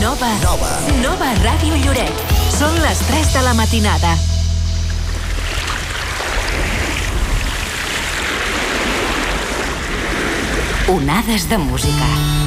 Nova Ràdio Lloret. Són les 3 de la matinada. Onades de música.